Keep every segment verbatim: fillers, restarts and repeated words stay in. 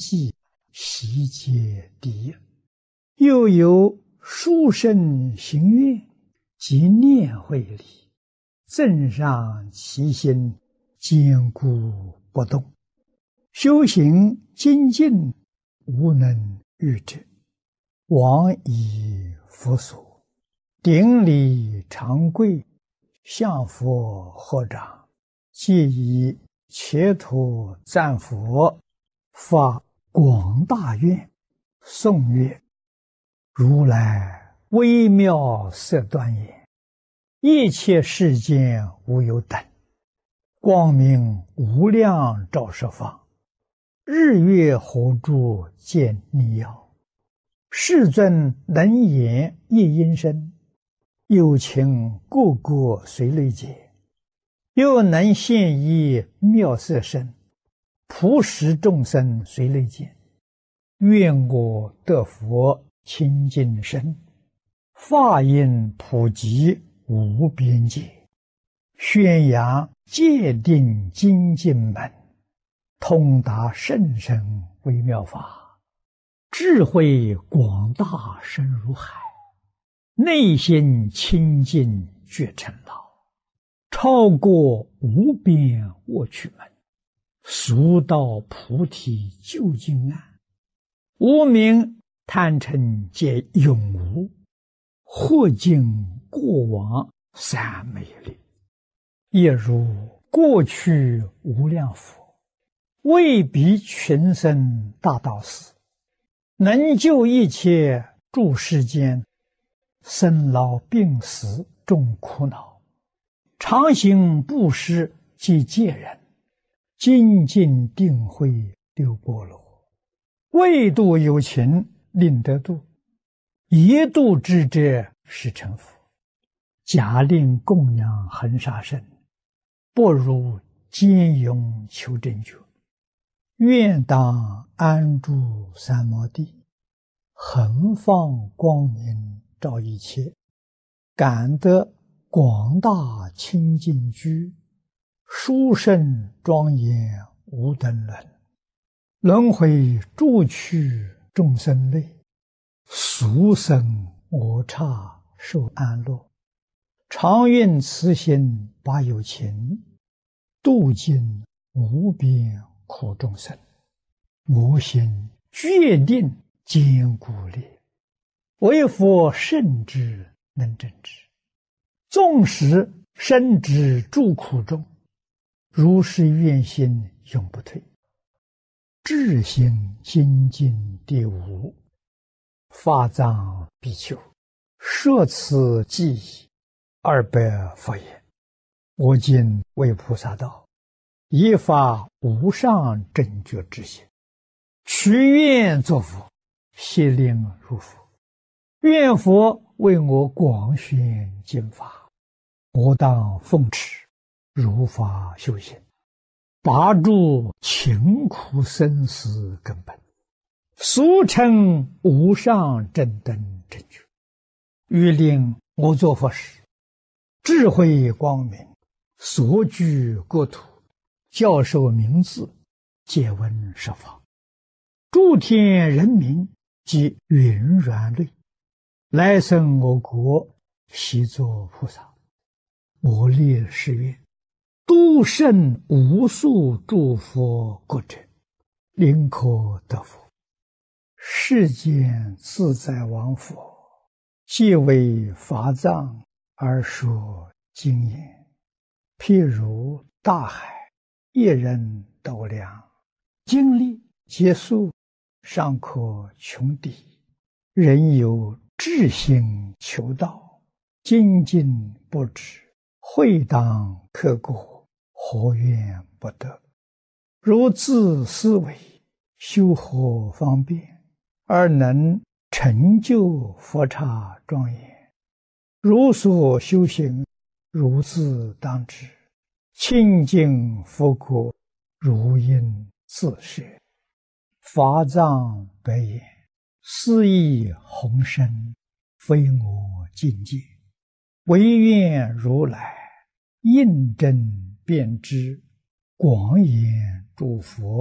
系习皆第一。又有殊胜行愿及念慧力，正上其心，坚固不动。修行精进，无能御之。往以佛所，顶礼长跪，向佛合掌，皆以切土赞佛，发广大愿，颂曰：如来微妙色端严，一切世间无有等，光明无量照十方，日月火柱见逆耀。世尊能言一音声，有情个个随类解，又能现一妙色身，普使众生随类见。愿我得佛清净身，法音普及无边界，宣扬戒定精进门，通达甚深微妙法，智慧广大深如海，内心清净觉成道，超过无边卧趣门，速到菩提究竟岸。无明贪嗔皆永无，或尽过往三昧力，也如过去无量佛，为彼群生大道士，能救一切诸世间，生老病死众苦恼，常行布施及戒人，精进定慧六波罗，为度有情令得度，一度之者是成佛。假令供养恒沙身，不如坚勇求真觉。愿当安住三摩地，恒放光明照一切，感得广大清净居，殊胜庄严无等伦。轮回诸趣众生类，俗生我刹受安乐。常愿慈心把有情，度尽无边苦众生。我心决定坚固力，为佛圣之能正之。纵使身之诸苦中，如是愿心永不退。智心精进第五，法藏比丘，摄此记忆二百佛言：我今为菩萨道，以发无上正觉之心，许愿作佛，悉令入佛。愿佛为我广宣经法，我当奉持，如法修行，拔除勤苦生死根本，俗称无上正等正觉。欲令我作佛时，智慧光明，所居国土，教授名字，皆闻十方。诸天人民及云软类，来生我国，悉作菩萨。我立誓愿，度胜无数诸佛国者，临可得佛。世间自在王佛，皆为法藏而说经言，譬如大海，一人斗量，经历结束，尚可穷底。人有志心求道，精进不止，会当刻过，何怨不得？如自思维，修何方便，而能成就佛刹庄严？如所修行，如自当知，清净佛国，如应自摄。法藏白言：斯亦宏深，非我境界，唯愿如来印证遍知，广演诸佛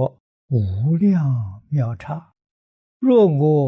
无量妙刹。若我